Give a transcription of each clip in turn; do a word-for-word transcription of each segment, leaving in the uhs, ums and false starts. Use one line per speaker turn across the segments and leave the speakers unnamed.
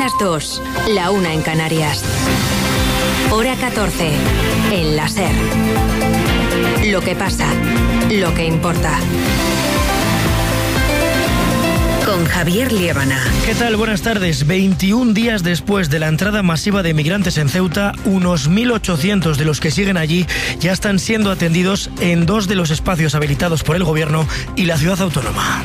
las dos, la una en Canarias. Hora catorce, en la SER. Lo que pasa, lo que importa. Con Javier Liébana.
¿Qué tal? Buenas tardes. veintiún días después de la entrada masiva de migrantes en Ceuta, unos mil ochocientos de los que siguen allí ya están siendo atendidos en dos de los espacios habilitados por el gobierno y la ciudad autónoma.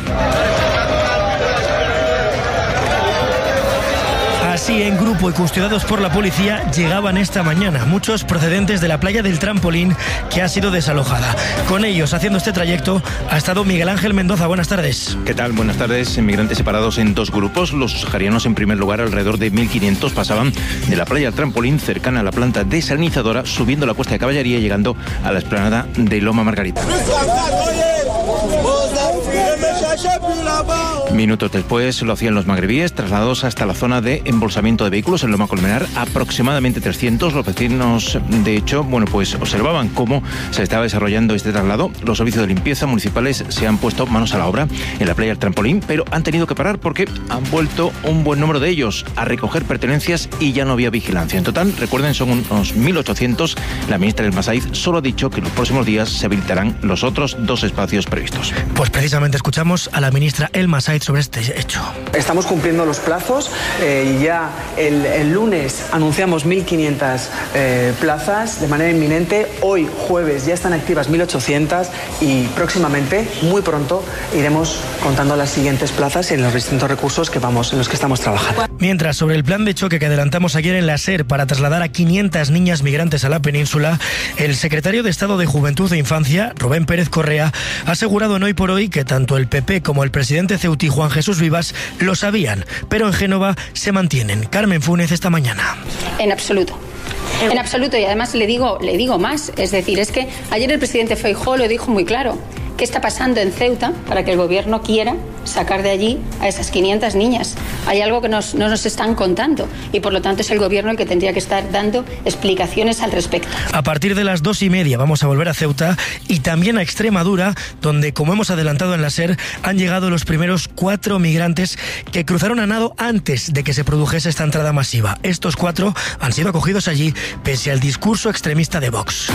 Así, en grupo y custodiados por la policía, llegaban esta mañana, muchos procedentes de la playa del Trampolín, que ha sido desalojada. Con ellos, haciendo este trayecto, ha estado Miguel Ángel Mendoza. Buenas tardes.
¿Qué tal? Buenas tardes. Migrantes separados en dos grupos. Los saharianos, en primer lugar, alrededor de mil quinientos, pasaban de la playa del Trampolín, cercana a la planta desalinizadora, subiendo la Cuesta de Caballería y llegando a la explanada de Loma Margarita. Minutos después lo hacían los magrebíes, trasladados hasta la zona de embolsamiento de vehículos en Loma Colmenar, aproximadamente trescientos. Los vecinos, de hecho, bueno, pues observaban cómo se estaba desarrollando este traslado. Los servicios de limpieza municipales se han puesto manos a la obra en la playa del Trampolín, pero han tenido que parar porque han vuelto un buen número de ellos a recoger pertenencias y ya no había vigilancia. En total, recuerden, son unos mil ochocientos. La ministra del Masaiz solo ha dicho que en los próximos días se habilitarán los otros dos espacios previstos.
Pues precisamente escuchamos a la ministra El Masaiz sobre este hecho.
Estamos cumpliendo los plazos. Eh, ya el, el lunes anunciamos mil quinientas eh, plazas de manera inminente. Hoy, jueves, ya están activas mil ochocientas y próximamente, muy pronto, iremos contando las siguientes plazas en los distintos recursos que vamos, en los que estamos trabajando.
Mientras, sobre el plan de choque que adelantamos ayer en la SER para trasladar a quinientas niñas migrantes a la península, el secretario de Estado de Juventud e Infancia, Rubén Pérez Correa, ha asegurado en Hoy por Hoy que tanto el P P como el presidente ceutí, Juan Jesús Vivas, lo sabían, pero en Génova se mantienen. Carmen Funes, esta mañana.
En absoluto. En absoluto, y además le digo, le digo más, es decir, es que ayer el presidente Feijóo lo dijo muy claro. ¿Qué está pasando en Ceuta para que el gobierno quiera sacar de allí a esas quinientas niñas? Hay algo que nos, no nos están contando y por lo tanto es el gobierno el que tendría que estar dando explicaciones al respecto.
A partir de las dos y media vamos a volver a Ceuta y también a Extremadura, donde, como hemos adelantado en la SER, han llegado los primeros cuatro migrantes que cruzaron a nado antes de que se produjese esta entrada masiva. Estos cuatro han sido acogidos allí pese al discurso extremista de Vox.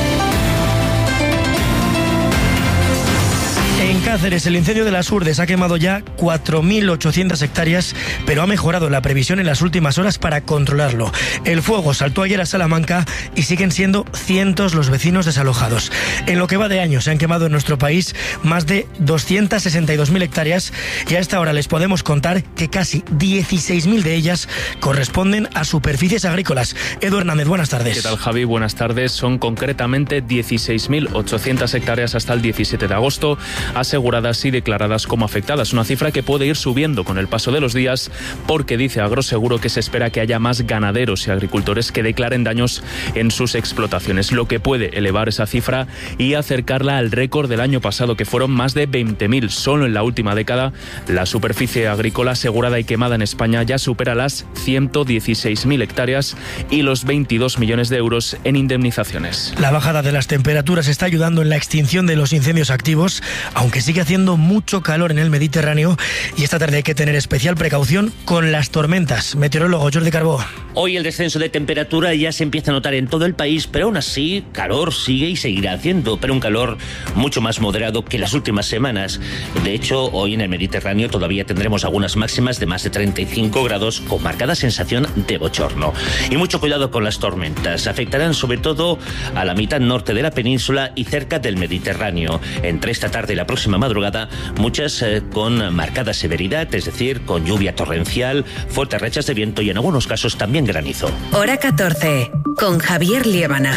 En Cáceres, el incendio de las Urdes ha quemado ya cuatro mil ochocientas hectáreas, pero ha mejorado la previsión en las últimas horas para controlarlo. El fuego saltó ayer a Salamanca y siguen siendo cientos los vecinos desalojados. En lo que va de año se han quemado en nuestro país más de doscientas sesenta y dos mil hectáreas y a esta hora les podemos contar que casi dieciséis mil de ellas corresponden a superficies agrícolas. Edu Hernández, buenas tardes.
¿Qué tal, Javi? Buenas tardes. Son concretamente dieciséis mil ochocientas hectáreas hasta el diecisiete de agosto. Aseguradas y declaradas como afectadas, una cifra que puede ir subiendo con el paso de los días porque dice Agroseguro que se espera que haya más ganaderos y agricultores que declaren daños en sus explotaciones, lo que puede elevar esa cifra y acercarla al récord del año pasado, que fueron más de veinte mil. Solo en la última década la superficie agrícola asegurada y quemada en España ya supera las ciento dieciséis mil hectáreas y los veintidós millones de euros en indemnizaciones.
La bajada de las temperaturas está ayudando en la extinción de los incendios activos, aunque sigue haciendo mucho calor en el Mediterráneo y esta tarde hay que tener especial precaución con las tormentas. Meteorólogo Jordi Carbó.
Hoy el descenso de temperatura ya se empieza a notar en todo el país, pero aún así calor sigue y seguirá haciendo, pero un calor mucho más moderado que las últimas semanas. De hecho, hoy en el Mediterráneo todavía tendremos algunas máximas de más de treinta y cinco grados con marcada sensación de bochorno. Y mucho cuidado con las tormentas. Afectarán sobre todo a la mitad norte de la península y cerca del Mediterráneo. Entre esta tarde y la próxima madrugada, muchas eh, con marcada severidad, es decir, con lluvia torrencial, fuertes rachas de viento y en algunos casos también granizo.
Hora catorce, con Javier Liébana.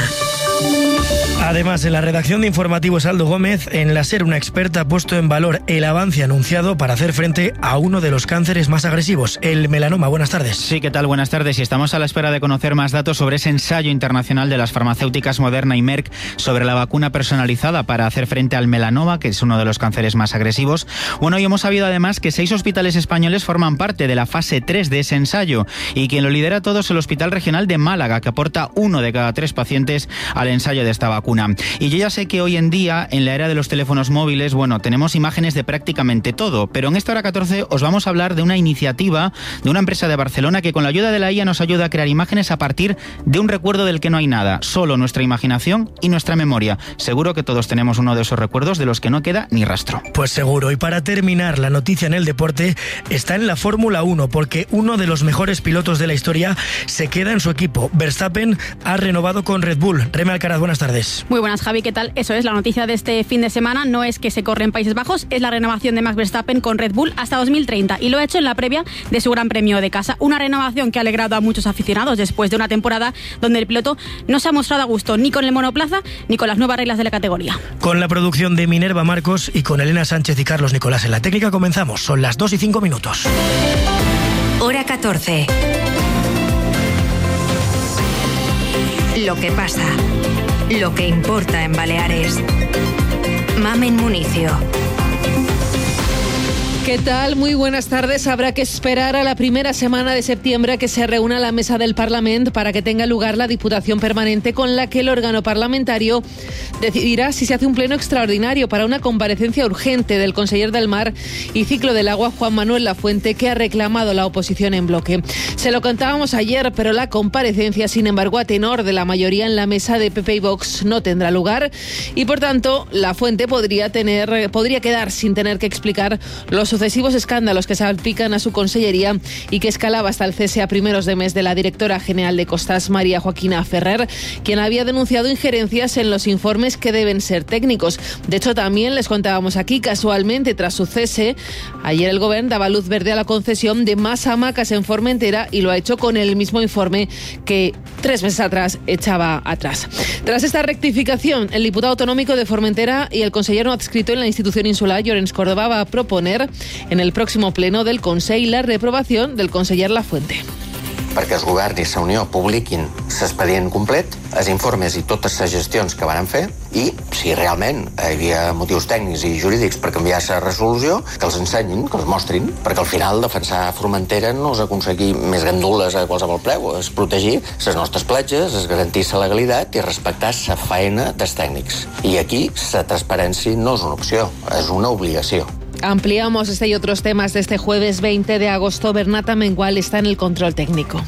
Además, en la redacción de Informativos Aldo Gómez, en la SER una experta ha puesto en valor el avance anunciado para hacer frente a uno de los cánceres más agresivos, el melanoma. Buenas tardes.
Sí, ¿qué tal? Buenas tardes. Y estamos a la espera de conocer más datos sobre ese ensayo internacional de las farmacéuticas Moderna y Merck sobre la vacuna personalizada para hacer frente al melanoma, que es uno de los cánceres más agresivos. Bueno, y hemos sabido además que seis hospitales españoles forman parte de la fase tres de ese ensayo y quien lo lidera todo es el Hospital Regional de Málaga, que aporta uno de cada tres pacientes al ensayo de esta vacuna. una. Y yo ya sé que hoy en día, en la era de los teléfonos móviles, bueno, tenemos imágenes de prácticamente todo, pero en esta hora catorce os vamos a hablar de una iniciativa de una empresa de Barcelona que con la ayuda de la I A nos ayuda a crear imágenes a partir de un recuerdo del que no hay nada, solo nuestra imaginación y nuestra memoria. Seguro que todos tenemos uno de esos recuerdos de los que no queda ni rastro.
Pues seguro. Y para terminar, la noticia en el deporte está en la Fórmula uno, porque uno de los mejores pilotos de la historia se queda en su equipo. Verstappen ha renovado con Red Bull. Reme Alcaraz, buenas tardes.
Muy buenas, Javi, ¿qué tal? Eso es, la noticia de este fin de semana no es que se corre en Países Bajos, es la renovación de Max Verstappen con Red Bull hasta dos mil treinta, y lo ha hecho en la previa de su Gran Premio de casa. Una renovación que ha alegrado a muchos aficionados después de una temporada donde el piloto no se ha mostrado a gusto ni con el monoplaza ni con las nuevas reglas de la categoría.
Con la producción de Minerva Marcos y con Elena Sánchez y Carlos Nicolás en la técnica comenzamos. Son las dos y cinco minutos.
Hora catorce. Lo que pasa, lo que importa en Baleares. Mamen Municio.
¿Qué tal? Muy buenas tardes. Habrá que esperar a la primera semana de septiembre a que se reúna la mesa del Parlamento para que tenga lugar la Diputación Permanente, con la que el órgano parlamentario decidirá si se hace un pleno extraordinario para una comparecencia urgente del conseller del Mar y Ciclo del Agua, Juan Manuel Lafuente, que ha reclamado la oposición en bloque. Se lo contábamos ayer, pero la comparecencia, sin embargo, a tenor de la mayoría en la mesa de P P y Vox, no tendrá lugar y, por tanto, Lafuente podría tener, podría quedar sin tener que explicar los sucesivos escándalos que salpican a su consellería y que escalaba hasta el cese a primeros de mes de la directora general de Costas, María Joaquina Ferrer, quien había denunciado injerencias en los informes que deben ser técnicos. De hecho, también les contábamos aquí, casualmente, tras su cese, ayer el Gobierno daba luz verde a la concesión de más hamacas en Formentera y lo ha hecho con el mismo informe que tres meses atrás echaba atrás. Tras esta rectificación, el diputado autonómico de Formentera y el consellero adscrito en la institución insular, Llorens Córdoba, va a proponer en el próximo pleno del Consell la reprovación del conseller Lafuente.
Perquè els governs i la Unió publiquin l'expedient complet, els informes i totes les gestions que van fer, i si realment hi havia motius tècnics i jurídics per canviar la resolució, que els ensenyin, que els mostrin, perquè al final defensar Formentera no és aconseguir més gandules a qualsevol preu, és protegir les nostres platges, és garantir la legalitat i respectar la faena dels tècnics. I aquí la transparència no és una opció, és una obligació.
Ampliamos este y otros temas de este jueves veinte de agosto. Bernata Mengual está en el control técnico.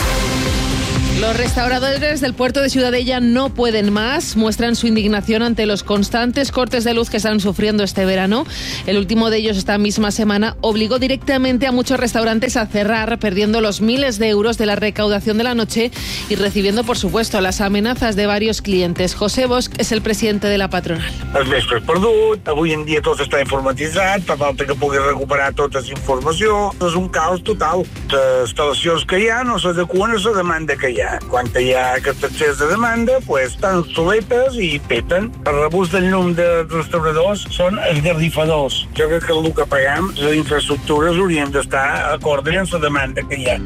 Los restauradores del puerto de Ciudadella no pueden más, muestran su indignación ante los constantes cortes de luz que están sufriendo este verano. El último de ellos esta misma semana obligó directamente a muchos restaurantes a cerrar, perdiendo los miles de euros de la recaudación de la noche y recibiendo, por supuesto, las amenazas de varios clientes. José Bosch es el presidente de la patronal.
El vespre és perdut, avui en dia tot està informatitzat, per falta que pugui recuperar tota la informació. És un caos total. Les instal·lacions que hi ha no s'adeqüen a la demanda que hi ha. Quan hi ha aquest excés de demanda, pues, estan obsoletes i peten. El rebús del llum dels restauradors són esgarrifadors. Jo crec que el que paguem, les infraestructures haurien d'estar acorde amb la demanda que hi ha.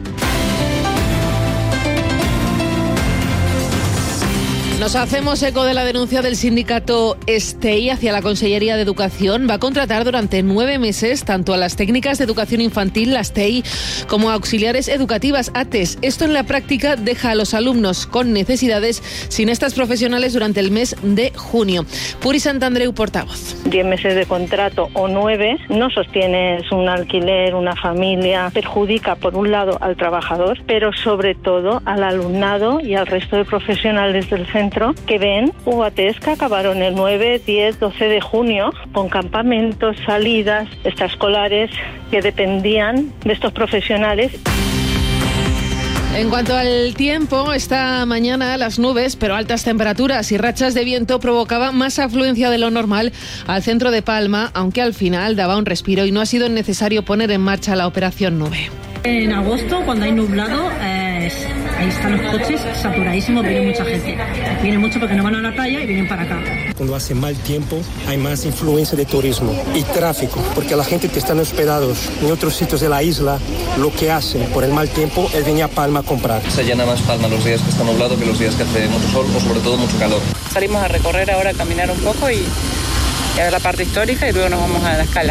Nos hacemos eco de la denuncia del sindicato STEI hacia la Consellería de Educación. Va a contratar durante nueve meses tanto a las técnicas de educación infantil, las T E I, como a auxiliares educativas, A T E S. Esto en la práctica deja a los alumnos con necesidades sin estas profesionales durante el mes de junio. Puri Santandreu, portavoz.
Diez meses de contrato o nueve, no sostienes un alquiler, una familia, perjudica por un lado al trabajador, pero sobre todo al alumnado y al resto de profesionales del centro que ven U A T Es que acabaron el nueve, diez, doce de junio con campamentos, salidas extraescolares que dependían de estos profesionales.
En cuanto al tiempo, esta mañana las nubes, pero altas temperaturas y rachas de viento provocaban más afluencia de lo normal al centro de Palma, aunque al final daba un respiro y no ha sido necesario poner en marcha la operación nube.
En agosto, cuando hay nublado, eh, ahí están los coches saturadísimos, viene mucha gente. Viene mucho porque no van a la playa y vienen para acá.
Cuando hace mal tiempo hay más influencia de turismo y tráfico, porque la gente que están hospedados en otros sitios de la isla, lo que hacen por el mal tiempo es venir a Palma a comprar.
Se llena más Palma los días que está nublado que los días que hace mucho sol o sobre todo mucho calor.
Salimos a recorrer ahora, a caminar un poco y, y a ver la parte histórica y luego nos vamos a la Escala.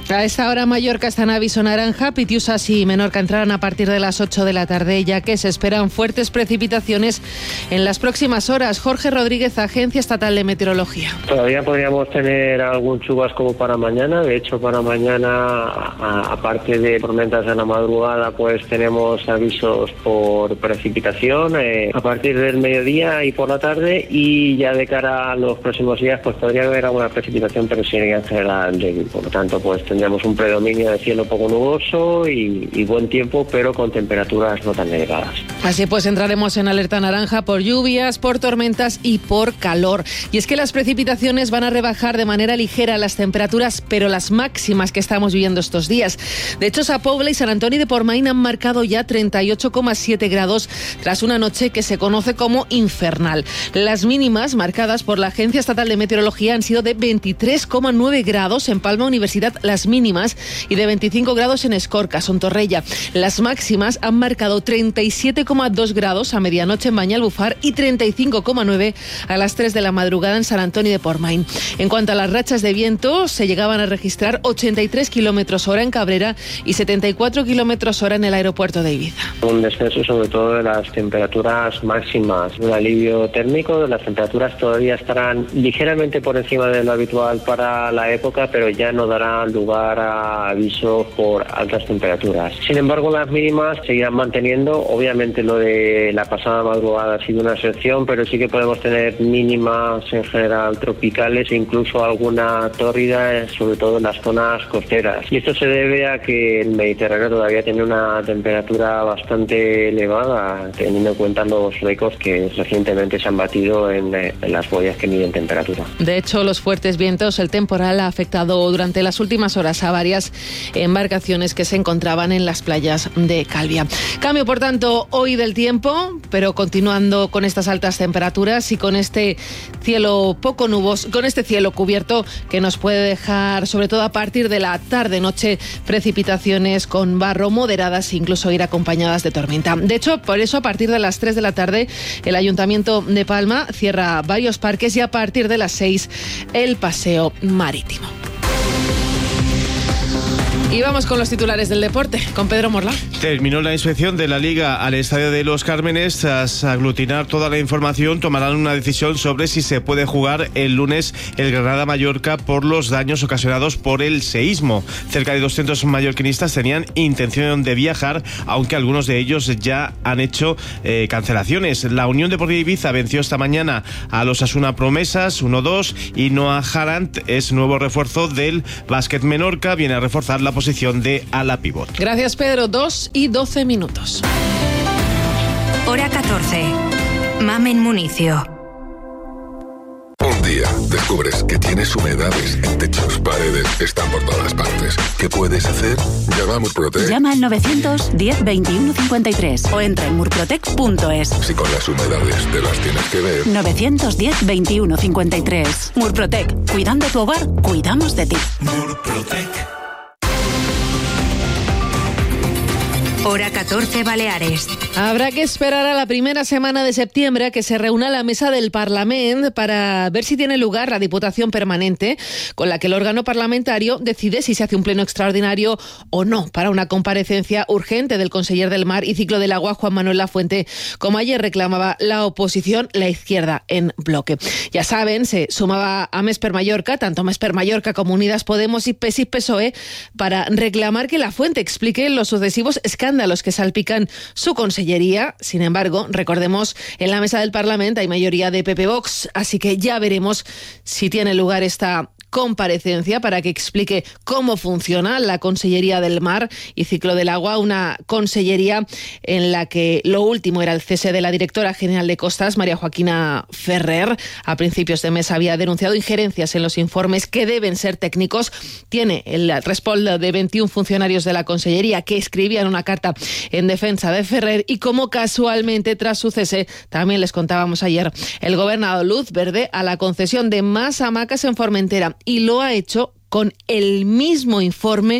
A esta hora Mallorca está en aviso naranja, Pitiusas y Menorca entrarán a partir de las ocho de la tarde, ya que se esperan fuertes precipitaciones en las próximas horas. Jorge Rodríguez, Agencia Estatal de Meteorología.
Todavía podríamos tener algún chubasco para mañana. De hecho, para mañana, aparte de tormentas de la madrugada, pues tenemos avisos por precipitación eh, a partir del mediodía y por la tarde, y ya de cara a los próximos días pues podría haber alguna precipitación, pero sería en general débil. Por lo tanto, pues tendríamos un predominio de cielo poco nuboso y, y buen tiempo, pero con temperaturas no tan elevadas.
Así pues, entraremos en alerta naranja por lluvias, por tormentas y por calor. Y es que las precipitaciones van a rebajar de manera ligera las temperaturas, pero las máximas que estamos viviendo estos días. De hecho, Sa Pobla y San Antoni de Portmany han marcado ya treinta y ocho coma siete grados tras una noche que se conoce como infernal. Las mínimas marcadas por la Agencia Estatal de Meteorología han sido de veintitrés coma nueve grados en Palma Universidad, las mínimas, y de veinticinco grados en Escorca, Sontorrella. Las máximas han marcado treinta y siete coma dos grados a medianoche en Banyalbufar y treinta y cinco coma nueve a las tres de la madrugada en San Antoni de Portmany. En cuanto a las rachas de viento, se llegaban a registrar ochenta y tres kilómetros hora en Cabrera y setenta y cuatro kilómetros hora en el aeropuerto de Ibiza.
Un descenso sobre todo de las temperaturas máximas, un alivio térmico. Las temperaturas todavía estarán ligeramente por encima de lo habitual para la época, pero ya no dará lugar a avisos por altas temperaturas. Sin embargo, las mínimas seguirán manteniendo. Obviamente lo de la pasada madrugada ha sido una excepción, pero sí que podemos tener mínimas en general tropicales e incluso alguna tórrida, sobre todo en las zonas costeras. Y esto se debe a que el Mediterráneo todavía tiene una temperatura bastante elevada, teniendo en cuenta los récords que recientemente se han batido en, en las boyas que miden temperatura.
De hecho, los fuertes vientos, el temporal ha afectado durante las últimas horas a varias embarcaciones que se encontraban en las playas de Calvia. Cambio, por tanto, hoy del tiempo, pero continuando con estas altas temperaturas y con este cielo poco nuboso, con este cielo cubierto que nos puede dejar, sobre todo a partir de la tarde-noche, precipitaciones con barro moderadas e incluso ir acompañadas de tormenta. De hecho, por eso a partir de las tres de la tarde el Ayuntamiento de Palma cierra varios parques y a partir de las seis el paseo marítimo. Y vamos con los titulares del deporte, con Pedro Morla.
Terminó la inspección de la Liga al Estadio de Los Cármenes. Tras aglutinar toda la información, tomarán una decisión sobre si se puede jugar el lunes el Granada-Mallorca por los daños ocasionados por el seísmo. Cerca de doscientos mallorquinistas tenían intención de viajar, aunque algunos de ellos ya han hecho eh, cancelaciones. La Unión Deportiva Ibiza venció esta mañana a los Osasuna Promesas uno dos y Noah Harant es nuevo refuerzo del Básquet Menorca. Viene a reforzar la posición de ala pivot.
Gracias, Pedro. dos y doce minutos.
Hora catorce. Mamen Municio.
Un día descubres que tienes humedades en techos, paredes, están por todas partes. ¿Qué puedes hacer? Llama a Murprotec.
Llama al novecientos diez veintiuno cincuenta y tres o entra en murprotec punto es.
Si con las humedades te las tienes que ver.
novecientos diez veintiuno cincuenta y tres. Murprotec. Cuidando tu hogar, cuidamos de ti.
Murprotec.
Hora catorce, Baleares.
Habrá que esperar a la primera semana de septiembre a que se reúna la mesa del Parlament para ver si tiene lugar la Diputación Permanente, con la que el órgano parlamentario decide si se hace un pleno extraordinario o no para una comparecencia urgente del conseller del Mar y Ciclo del Agua, Juan Manuel Lafuente, como ayer reclamaba la oposición, la izquierda en bloque. Ya saben, se sumaba a Més per Mallorca, tanto Més per Mallorca como Unidas Podemos y P S I P S O E, para reclamar que Lafuente explique los sucesivos escándalos los que salpican su consellería. Sin embargo, recordemos, en la mesa del Parlamento hay mayoría de P P Vox, así que ya veremos si tiene lugar esta comparecencia para que explique cómo funciona la Consellería del Mar y Ciclo del Agua, una consellería en la que lo último era el cese de la directora general de Costas, María Joaquina Ferrer. A principios de mes había denunciado injerencias en los informes que deben ser técnicos. Tiene el respaldo de veintiún funcionarios de la consellería que escribían una carta en defensa de Ferrer y como casualmente tras su cese, también les contábamos ayer, el gobernador luz verde a la concesión de más hamacas en Formentera, y lo ha hecho con el mismo informe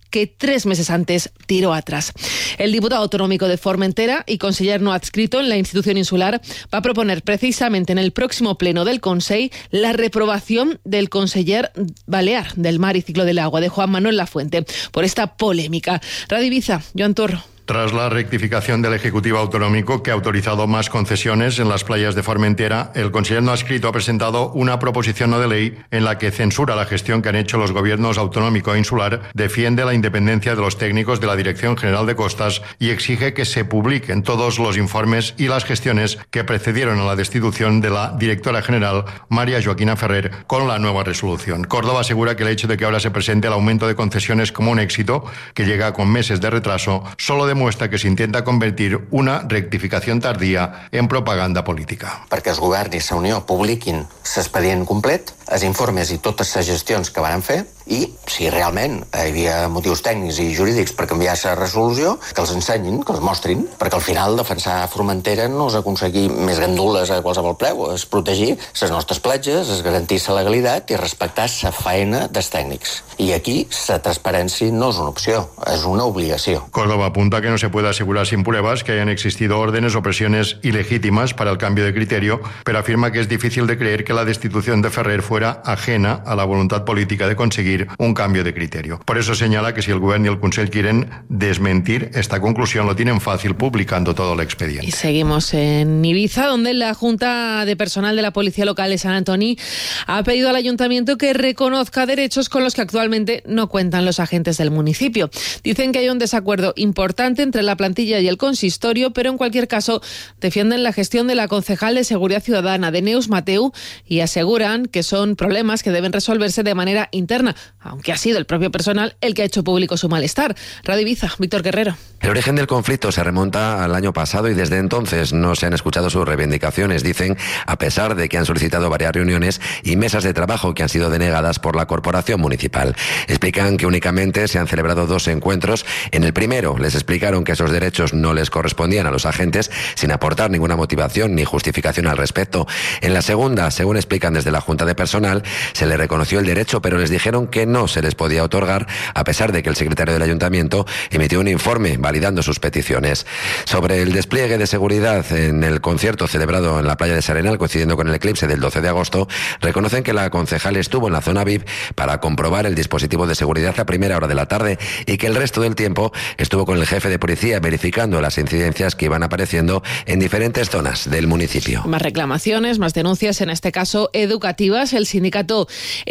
que tres meses antes tiró atrás. El diputado autonómico de Formentera y conseller no adscrito en la institución insular va a proponer precisamente en el próximo pleno del Consell la reprobación del conseller balear del Mar y Ciclo del Agua, de Juan Manuel Lafuente, por esta polémica. Radio Ibiza, Joan Torro.
Tras la rectificación del Ejecutivo Autonómico, que ha autorizado más concesiones en las playas de Formentera, el conseller no adscrito ha presentado una proposición no de ley en la que censura la gestión que han hecho los gobiernos autonómico e insular, defiende la independencia de los técnicos de la Dirección General de Costas y exige que se publiquen todos los informes y las gestiones que precedieron a la destitución de la directora general, María Joaquina Ferrer, con la nueva resolución. Córdoba asegura que el hecho de que ahora se presente el aumento de concesiones como un éxito, que llega con meses de retraso, solo demuestra muestra que s'intenta convertir una rectificació tardía en propaganda política.
Perquè els governs i la Unió publiquin l'expedient complet, els informes i totes les gestions que van fer, i si realment hi havia motius tècnics i jurídics per canviar la resolució, que els ensenyin, que els mostrin, perquè al final defensar Formentera no és aconseguir més gandules a qualsevol preu, és protegir les nostres platges, és garantir la legalitat i respectar la feina dels tècnics. I aquí la transparència no és una opció, és una obligació.
Córdoba apunta que no se puede asegurar sin pruebas que hayan existido órdenes o presiones ilegítimas para el cambio de criterio, pero afirma que es difícil de creer que la destitución de Ferrer fuera ajena a la voluntad política de conseguir un cambio de criterio. Por eso señala que si el Gobierno y el Consell quieren desmentir esta conclusión, lo tienen fácil publicando todo el expediente.
Y seguimos en Ibiza, donde la Junta de Personal de la Policía Local de Sant Antoni ha pedido al Ayuntamiento que reconozca derechos con los que actualmente no cuentan los agentes del municipio. Dicen que hay un desacuerdo importante entre la plantilla y el consistorio, pero en cualquier caso defienden la gestión de la concejal de Seguridad Ciudadana, de Neus Mateu, y aseguran que son problemas que deben resolverse de manera interna, aunque ha sido el propio personal el que ha hecho público su malestar. Radio Ibiza, Víctor Guerrero.
El origen del conflicto se remonta al año pasado y desde entonces no se han escuchado sus reivindicaciones, dicen, a pesar de que han solicitado varias reuniones y mesas de trabajo que han sido denegadas por la corporación municipal. Explican que únicamente se han celebrado dos encuentros. En el primero les explicaron que esos derechos no les correspondían a los agentes sin aportar ninguna motivación ni justificación al respecto. En la segunda, según explican desde la Junta de Personal, se les reconoció el derecho, pero les dijeron que no se les podía otorgar, a pesar de que el secretario del Ayuntamiento emitió un informe validando sus peticiones. Sobre el despliegue de seguridad en el concierto celebrado en la playa de Serenal, coincidiendo con el eclipse del doce de agosto, reconocen que la concejal estuvo en la zona V I P para comprobar el dispositivo de seguridad a primera hora de la tarde y que el resto del tiempo estuvo con el jefe de policía verificando las incidencias que iban apareciendo en diferentes zonas del municipio.
Más reclamaciones, más denuncias, en este caso educativas. El sindicato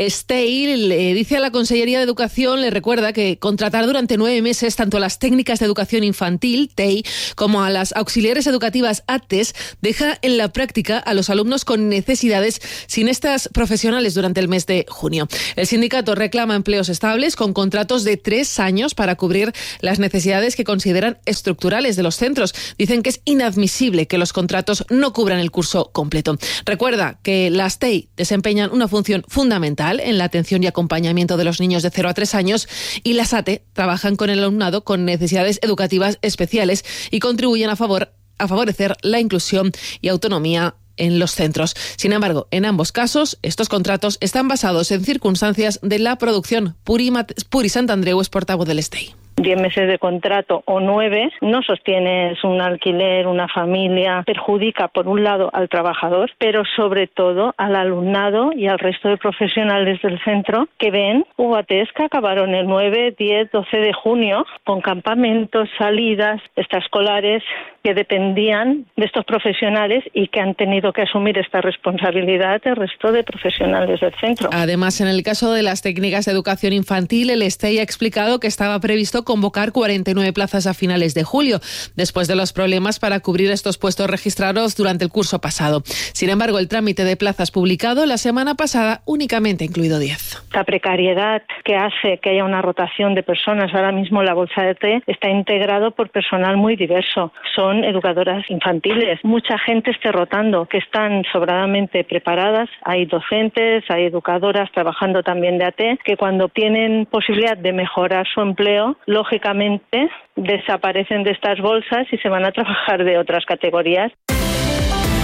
STEI le dice a la Consellería de Educación, le recuerda que contratar durante nueve meses tanto a las técnicas de educación infantil, T E I, como a las auxiliares educativas, A T E S, deja en la práctica a los alumnos con necesidades sin estas profesionales durante el mes de junio. El sindicato reclama empleos estables con contratos de tres años para cubrir las necesidades que consideran estructurales de los centros. Dicen que es inadmisible que los contratos no cubran el curso completo. Recuerda que las T E I desempeñan una función fundamental en la atención y acompañamiento de los niños de cero a tres años y las A T E trabajan con el alumnado con necesidades educativas especiales y contribuyen a, favor, a favorecer la inclusión y autonomía en los centros. Sin embargo, en ambos casos, estos contratos están basados en circunstancias de la producción. Puri, Puri Santandreu es portavoz del S T E I.
Diez meses de contrato o nueve, no sostienes un alquiler, una familia, perjudica por un lado al trabajador, pero sobre todo al alumnado y al resto de profesionales del centro que ven U A Ts que acabaron el nueve, diez, doce de junio con campamentos, salidas extraescolares que dependían de estos profesionales y que han tenido que asumir esta responsabilidad el resto de profesionales del centro.
Además, en el caso de las técnicas de educación infantil, el S T E I ha explicado que estaba previsto convocar cuarenta y nueve plazas a finales de julio, después de los problemas para cubrir estos puestos registrados durante el curso pasado. Sin embargo, el trámite de plazas publicado la semana pasada únicamente ha incluido diez.
La precariedad que hace que haya una rotación de personas, ahora mismo la bolsa de T está integrado por personal muy diverso. Son educadoras infantiles, mucha gente esté rotando, que están sobradamente preparadas. Hay docentes, hay educadoras trabajando también de A T, que cuando tienen posibilidad de mejorar su empleo, lógicamente desaparecen de estas bolsas y se van a trabajar de otras categorías.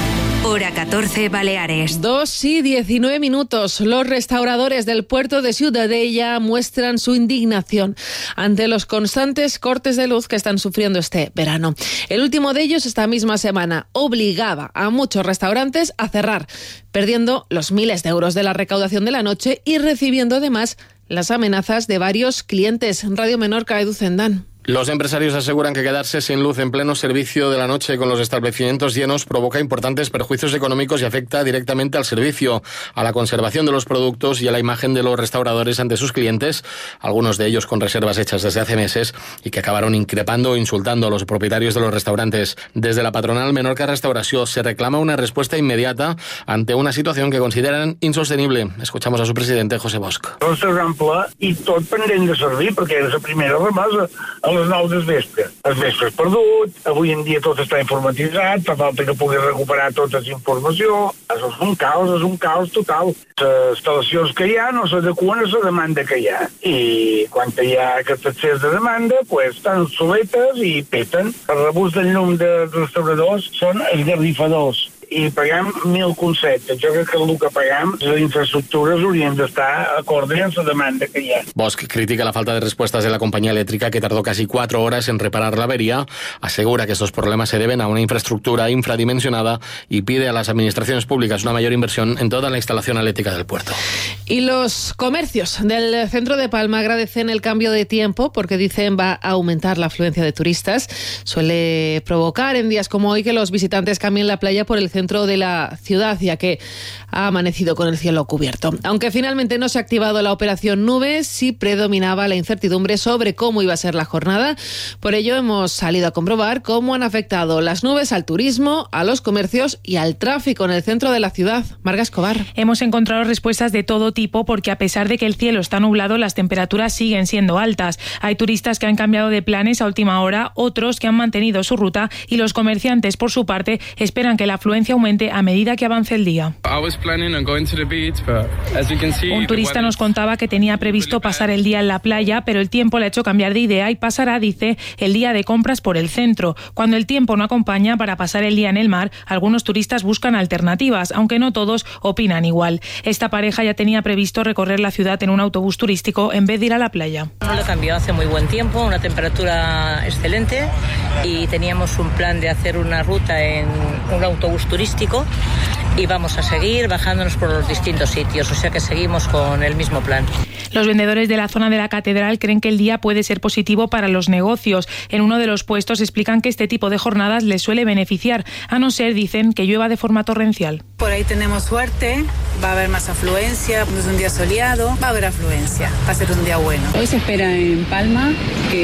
Hora catorce, Baleares.
dos y diecinueve minutos. Los restauradores del puerto de Ciutadella muestran su indignación ante los constantes cortes de luz que están sufriendo este verano. El último de ellos esta misma semana obligaba a muchos restaurantes a cerrar, perdiendo los miles de euros de la recaudación de la noche y recibiendo además las amenazas de varios clientes. Radio Menorca, Edu Zendán.
Los empresarios aseguran que quedarse sin luz en pleno servicio de la noche con los establecimientos llenos provoca importantes perjuicios económicos y afecta directamente al servicio, a la conservación de los productos y a la imagen de los restauradores ante sus clientes, algunos de ellos con reservas hechas desde hace meses y que acabaron increpando o insultando a los propietarios de los restaurantes. Desde la patronal Menorca Restauració se reclama una respuesta inmediata ante una situación que consideran insostenible. Escuchamos a su presidente, José Bosch.
Restaurant ple i tot pendent de servir, perquè és la primera remesa a les nou del vespre. El vespre és perdut, avui en dia tot està informatitzat, fa falta que pugui recuperar tota la informació. Això és un caos, és un caos total. Les instal·lacions que hi ha no s'adequen a la demanda que hi ha. I quan hi ha aquest excés de demanda, pues, estan obsoletes i peten. El rebús del llum dels restauradors són esgarrifadors. I paguem mil conceptes. Jo crec que el que paguem, les infraestructures haurien d'estar acorde amb la demanda que hi ha.
Bosch critica la falta de respuestas de la compañía eléctrica que tardó casi cuatro horas en reparar la avería, asegura que estos problemas se deben a una infraestructura infradimensionada y pide a las administraciones públicas una mayor inversión en toda la instalación eléctrica del puerto.
Y los comercios del centro de Palma agradecen el cambio de tiempo porque dicen va a aumentar la afluencia de turistas. Suele provocar en días como hoy que los visitantes cambien la playa por el centro de la ciudad, ya que ha amanecido con el cielo cubierto. Aunque finalmente no se ha activado la operación Nubes, sí predominaba la incertidumbre sobre cómo iba a ser la jornada. Por ello hemos salido a comprobar cómo han afectado las nubes al turismo, a los comercios y al tráfico en el centro de la ciudad. Marga Escobar.
Hemos encontrado respuestas de todo tipo porque a pesar de que el cielo está nublado, las temperaturas siguen siendo altas. Hay turistas que han cambiado de planes a última hora, otros que han mantenido su ruta y los comerciantes, por su parte, esperan que la afluencia aumente a medida que avance el día. Un turista nos contaba que tenía previsto pasar el día en la playa, pero el tiempo le ha hecho cambiar de idea y pasará, dice, el día de compras por el centro. Cuando el tiempo no acompaña para pasar el día en el mar, algunos turistas buscan alternativas, aunque no todos opinan igual. Esta pareja ya tenía previsto recorrer la ciudad en un autobús turístico en vez de ir a la playa.
No lo cambió, hace muy buen tiempo, una temperatura excelente y teníamos un plan de hacer una ruta en un autobús turístico y vamos a seguir bajándonos por los distintos sitios, o sea que seguimos con el mismo plan.
Los vendedores de la zona de la catedral creen que el día puede ser positivo para los negocios. En uno de los puestos explican que este tipo de jornadas les suele beneficiar, a no ser, dicen, que llueva de forma torrencial.
Por ahí tenemos suerte, va a haber más afluencia, es un día soleado, va a haber afluencia, va a ser un día bueno.
Hoy se espera en Palma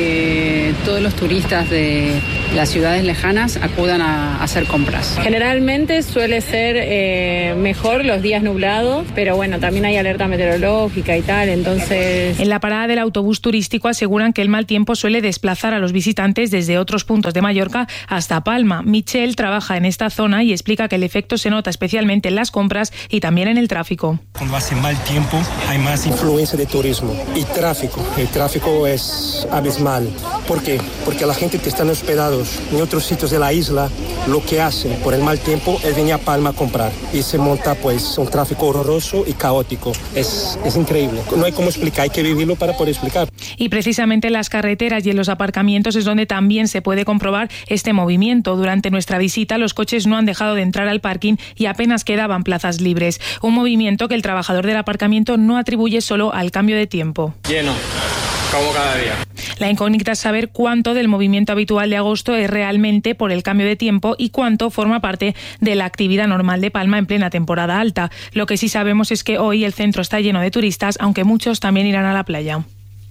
que todos los turistas de las ciudades lejanas acudan a hacer compras.
Generalmente suele ser eh, mejor los días nublados, pero bueno, también hay alerta meteorológica y tal, entonces...
En la parada del autobús turístico aseguran que el mal tiempo suele desplazar a los visitantes desde otros puntos de Mallorca hasta Palma. Michelle trabaja en esta zona y explica que el efecto se nota especialmente en las compras y también en el tráfico.
Cuando hace mal tiempo hay más influencia de turismo y tráfico. El tráfico es abismal. ¿Por qué? Porque la gente que están hospedados en otros sitios de la isla, lo que hacen por el mal tiempo es venir a Palma a comprar. Y se monta pues un tráfico horroroso y caótico. Es, es increíble. No hay cómo explicar, hay que vivirlo para poder explicar.
Y precisamente en las carreteras y en los aparcamientos es donde también se puede comprobar este movimiento. Durante nuestra visita los coches no han dejado de entrar al parking y apenas quedaban plazas libres. Un movimiento que el trabajador del aparcamiento no atribuye solo al cambio de tiempo.
Lleno, como cada día.
La incógnita es saber cuánto del movimiento habitual de agosto es realmente por el cambio de tiempo y cuánto forma parte de la actividad normal de Palma en plena temporada alta. Lo que sí sabemos es que hoy el centro está lleno de turistas, aunque muchos también irán a la playa.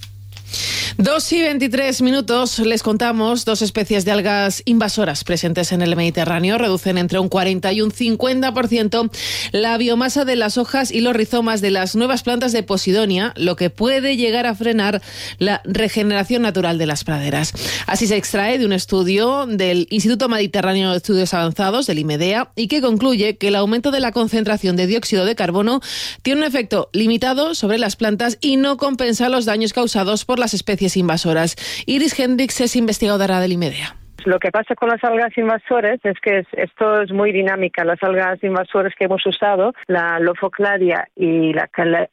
Dos y veintitrés minutos, les contamos, dos especies de algas invasoras presentes en el Mediterráneo reducen entre un cuarenta y un cincuenta por ciento la biomasa de las hojas y los rizomas de las nuevas plantas de Posidonia, lo que puede llegar a frenar la regeneración natural de las praderas. Así se extrae de un estudio del Instituto Mediterráneo de Estudios Avanzados, del IMEDEA, y que concluye que el aumento de la concentración de dióxido de carbono tiene un efecto limitado sobre las plantas y no compensa los daños causados por las especies invasoras. Iris Hendricks es investigadora del IMEDEA.
Lo que pasa con las algas invasoras es que es, esto es muy dinámica. Las algas invasoras que hemos usado, la Lophokladia y la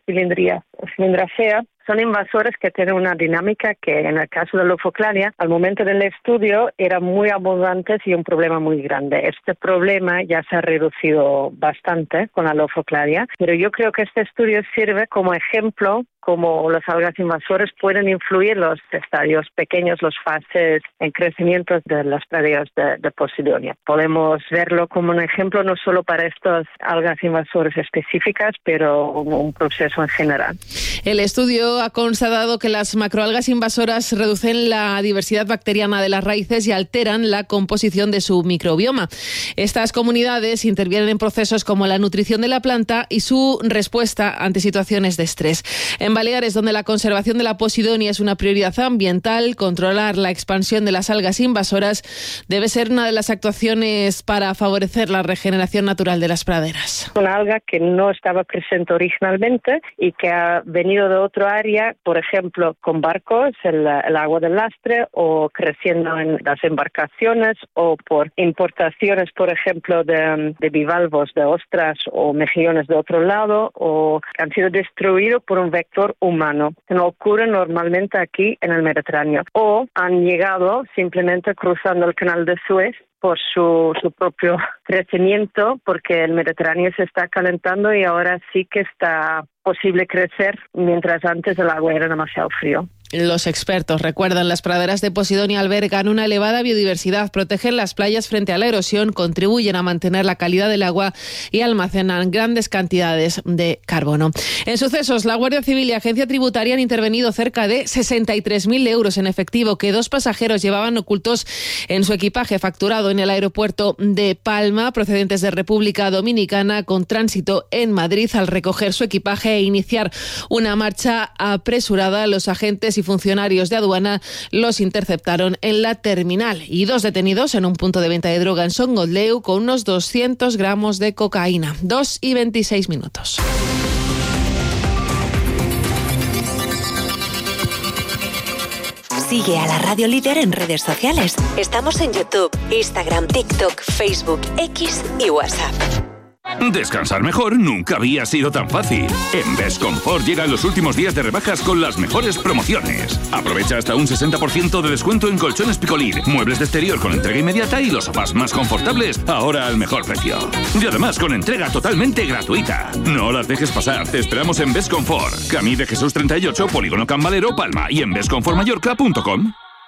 Cilindracea, son invasores que tienen una dinámica que en el caso de la Lophokladia, al momento del estudio, eran muy abundantes y un problema muy grande. Este problema ya se ha reducido bastante con la Lophokladia, pero yo creo que este estudio sirve como ejemplo cómo las algas invasoras pueden influir en los estadios pequeños, los fases en crecimiento de las praderas de, de Posidonia. Podemos verlo como un ejemplo no solo para estas algas invasoras específicas, pero como un proceso en general.
El estudio ha constatado que las macroalgas invasoras reducen la diversidad bacteriana de las raíces y alteran la composición de su microbioma. Estas comunidades intervienen en procesos como la nutrición de la planta y su respuesta ante situaciones de estrés. En Baleares, donde la conservación de la Posidonia es una prioridad ambiental, controlar la expansión de las algas invasoras debe ser una de las actuaciones para favorecer la regeneración natural de las praderas.
Una alga que no estaba presente originalmente y que ha venido de otro área, por ejemplo, con barcos, el, el agua del lastre, o creciendo en las embarcaciones, o por importaciones, por ejemplo, de, de bivalvos, de ostras o mejillones de otro lado, o que han sido destruidos por un vector humano, que no ocurre normalmente aquí en el Mediterráneo, o han llegado simplemente cruzando el canal de Suez por su, su propio crecimiento, porque el Mediterráneo se está calentando y ahora sí que está posible crecer, mientras antes el agua era demasiado frío.
Los expertos recuerdan, las praderas de Posidonia albergan una elevada biodiversidad, protegen las playas frente a la erosión, contribuyen a mantener la calidad del agua y almacenan grandes cantidades de carbono. En sucesos, la Guardia Civil y Agencia Tributaria han intervenido cerca de sesenta y tres mil euros en efectivo que dos pasajeros llevaban ocultos en su equipaje facturado en el aeropuerto de Palma, procedentes de República Dominicana, con tránsito en Madrid. Al recoger su equipaje e iniciar una marcha apresurada, los agentes y funcionarios de aduana los interceptaron en la terminal, y dos detenidos en un punto de venta de droga en Son Gotleu con unos doscientos gramos de cocaína. dos y veintiséis minutos.
Sigue a la Radio Líder en redes sociales. Estamos en YouTube, Instagram, TikTok, Facebook, X y WhatsApp.
Descansar mejor nunca había sido tan fácil. En Best Comfort llegan los últimos días de rebajas con las mejores promociones. Aprovecha hasta un sesenta por ciento de descuento en colchones Picolín, muebles de exterior con entrega inmediata y los sofás más confortables, ahora al mejor precio. Y además con entrega totalmente gratuita. No las dejes pasar, te esperamos en Best Comfort, Camí de Jesús treinta y ocho, Polígono Can Valero, Palma, y en best comfort mallorca punto com.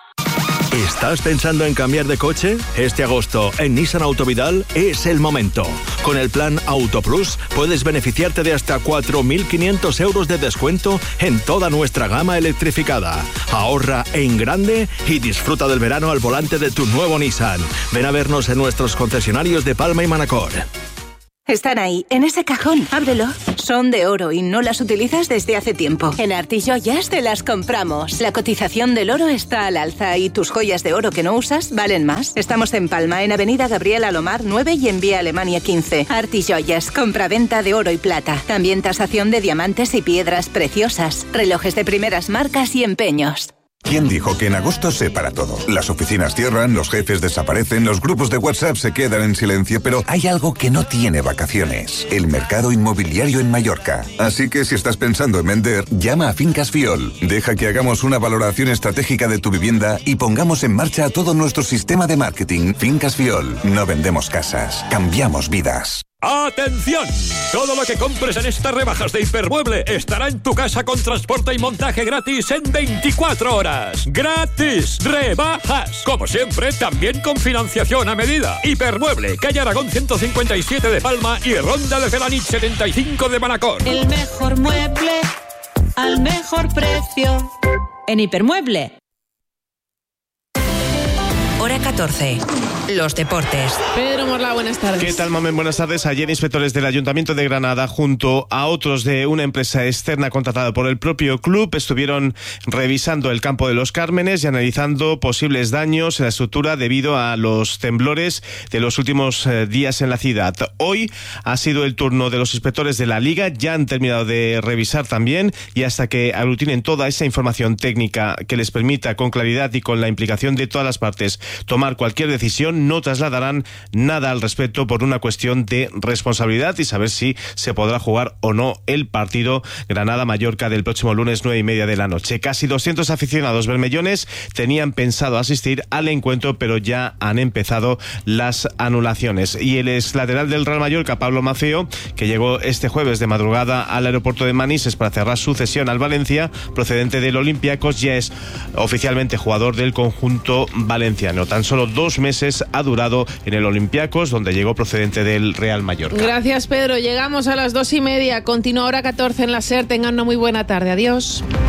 ¿Estás pensando en cambiar de coche? Este agosto en Nissan Autovidal es el momento. Con el plan Auto Plus puedes beneficiarte de hasta cuatro mil quinientos euros de descuento en toda nuestra gama electrificada. Ahorra en grande y disfruta del verano al volante de tu nuevo Nissan. Ven a vernos en nuestros concesionarios de Palma y Manacor.
Están ahí, en ese cajón. Ábrelo. Son de oro y no las utilizas desde hace tiempo. En Artijoyas te las compramos. La cotización del oro está al alza y tus joyas de oro que no usas valen más. Estamos en Palma, en Avenida Gabriel Alomar nueve y en Vía Alemania quince. Artijoyas, compra-venta de oro y plata. También tasación de diamantes y piedras preciosas. Relojes de primeras marcas y empeños.
¿Quién dijo que en agosto se para todo? Las oficinas cierran, los jefes desaparecen, los grupos de WhatsApp se quedan en silencio, pero hay algo que no tiene vacaciones: el mercado inmobiliario en Mallorca. Así que si estás pensando en vender, llama a Fincas Fiol. Deja que hagamos una valoración estratégica de tu vivienda y pongamos en marcha todo nuestro sistema de marketing. Fincas Fiol. No vendemos casas, cambiamos vidas.
¡Atención! Todo lo que compres en estas rebajas de Hipermueble estará en tu casa con transporte y montaje gratis en veinticuatro horas. ¡Gratis! ¡Rebajas! Como siempre, también con financiación a medida. Hipermueble, calle Aragón ciento cincuenta y siete de Palma y Ronda de Felanich setenta y cinco de Manacor.
El mejor mueble al mejor precio en Hipermueble.
Hora catorce. Los deportes.
Pedro Morla, buenas tardes.
¿Qué tal, Mamen? Buenas tardes. Ayer inspectores del Ayuntamiento de Granada, junto a otros de una empresa externa contratada por el propio club, estuvieron revisando el campo de Los Cármenes y analizando posibles daños en la estructura debido a los temblores de los últimos eh, días en la ciudad. Hoy ha sido el turno de los inspectores de la Liga. Ya han terminado de revisar también, y hasta que aglutinen toda esa información técnica que les permita con claridad y con la implicación de todas las partes tomar cualquier decisión, no trasladarán nada al respecto por una cuestión de responsabilidad y saber si se podrá jugar o no el partido Granada-Mallorca del próximo lunes nueve y media de la noche. Casi doscientos aficionados bermellones tenían pensado asistir al encuentro, pero ya han empezado las anulaciones. Y el ex lateral del Real Mallorca, Pablo Maceo, que llegó este jueves de madrugada al aeropuerto de Manises para cerrar su cesión al Valencia, procedente del Olympiacos, ya es oficialmente jugador del conjunto valenciano. Tan solo dos meses ha durado en el Olympiacos, donde llegó procedente del Real Mallorca.
Gracias, Pedro. Llegamos a las dos y media. Continúa hora catorce en la SER. Tengan una muy buena tarde. Adiós.